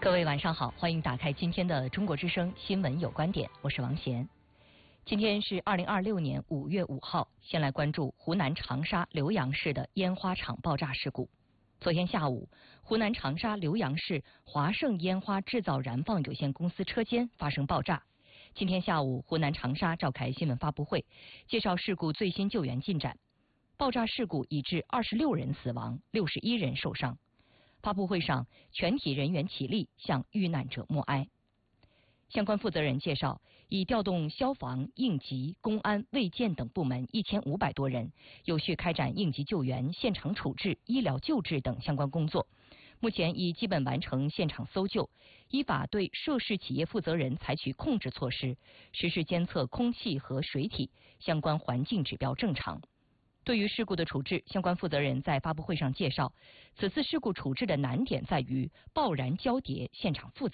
各位晚上好，欢迎打开今天的中国之声新闻有观点，我是王贤。今天是2026年5月5号，先来关注湖南长沙浏阳市的烟花厂爆炸事故。昨天下午，湖南长沙浏阳市华盛烟花制造燃放有限公司车间发生爆炸。今天下午，湖南长沙召开新闻发布会，介绍事故最新救援进展。爆炸事故已致26人死亡，61人受伤。发布会上，全体人员起立向遇难者默哀。相关负责人介绍，已调动消防、应急、公安、卫健等部门1500多人，有序开展应急救援、现场处置、医疗救治等相关工作。目前已基本完成现场搜救，依法对涉事企业负责人采取控制措施，实时监测空气和水体，相关环境指标正常。对于事故的处置，相关负责人在发布会上介绍，此次事故处置的难点在于爆燃交叠，现场复杂，